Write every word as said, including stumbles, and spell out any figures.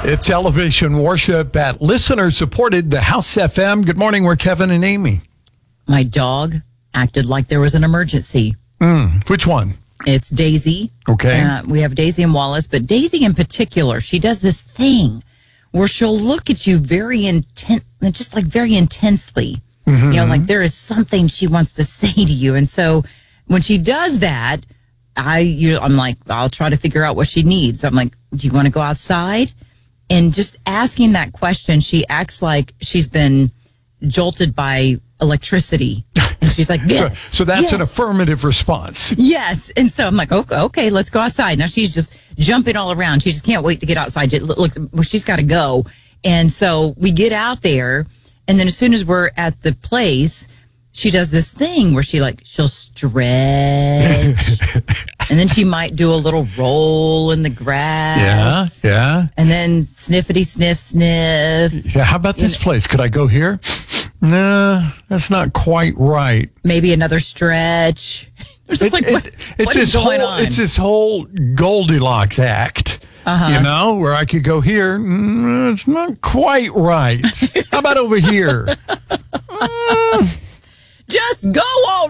It's Elevation Worship at listener-supported The House F M. Good morning, we're Kevin and Amy. My dog acted like there was an emergency. Mm, which one? It's Daisy. Okay. Uh, we have Daisy and Wallace, but Daisy in particular, she does this thing where she'll look at you very intent, just like very intensely. Mm-hmm. You know, like there is something she wants to say to you. And so when she does that, I, you, I'm like, I'll try to figure out what she needs. I'm like, do you want to go outside? And just asking that question, she acts like she's been jolted by electricity. And she's like, yes. So, so that's yes. an affirmative response. Yes. And so I'm like, okay, okay, let's go outside. Now she's just jumping all around. She just can't wait to get outside. It looks, well, she's got to go. And so we get out there. And then as soon as we're at the place, she does this thing where she like, she'll stretch. And then she might do a little roll in the grass. Yeah, yeah. And then sniffity sniff sniff. Yeah, how about this know, place? Could I go here? Nah, that's not quite right. Maybe another stretch. It's It, like, it, what, it's what this is going whole, on? It's this whole Goldilocks act. Uh-huh. You know, where I could go here. Mm, it's not quite right. How about over here? Mm. Just go